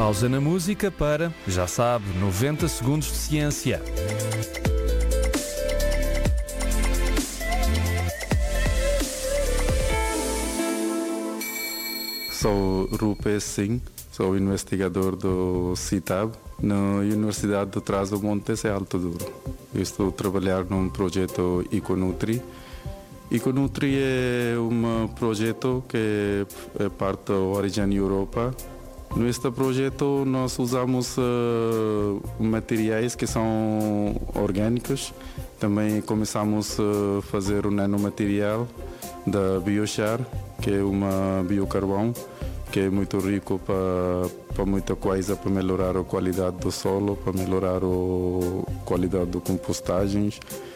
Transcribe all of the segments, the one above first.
Pausa na música para, já sabe, 90 segundos de ciência. Sou Rupesh Singh, sou investigador do CITAB na Universidade de Trás-os-Montes, Alto Douro. Eu estou a trabalhar num projeto Econutri. Econutri é um projeto que é parte da origem Europa. Neste projeto nós usamos materiais que são orgânicos. Também começamos a fazer um nanomaterial da biochar, que é uma biocarvão, que é muito rico para muita coisa, para melhorar a qualidade do solo, para melhorar a qualidade das compostagens.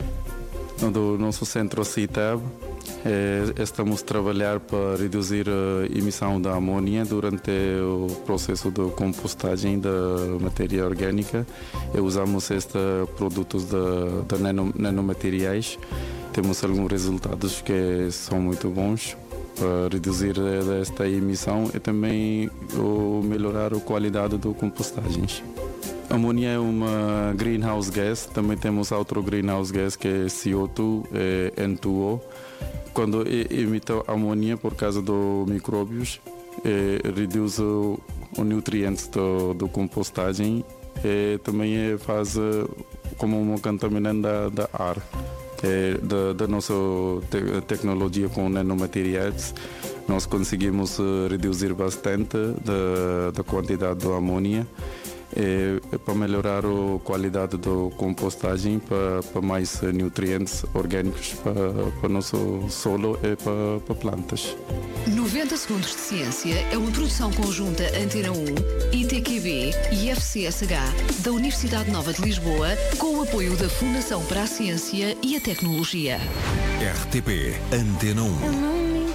No nosso centro CITAB, estamos a trabalhar para reduzir a emissão da amônia durante o processo de compostagem da matéria orgânica. Usamos estes produtos de nanomateriais. Temos alguns resultados que são muito bons para reduzir esta emissão e também melhorar a qualidade das compostagens. A amônia é uma greenhouse gas, também temos outro greenhouse gas que é CO2 e N2O. Quando emite amônia por causa dos micróbios, reduz os nutrientes da compostagem e também faz como um contaminante da ar. Da nossa tecnologia com nanomateriais, nós conseguimos reduzir bastante da quantidade de amônia para melhorar a qualidade da compostagem, para mais nutrientes orgânicos para o nosso solo e para plantas. 90 segundos de ciência é uma produção conjunta Antena 1, ITQB e FCSH da Universidade Nova de Lisboa, com o apoio da Fundação para a Ciência e a Tecnologia. RTP Antena 1.